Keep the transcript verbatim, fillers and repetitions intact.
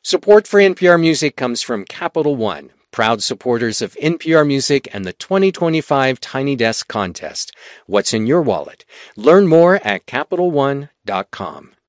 Support for N P R Music comes from Capital One, proud supporters of N P R Music and the twenty twenty-five Tiny Desk Contest. What's in your wallet? Learn more at Capital One dot com.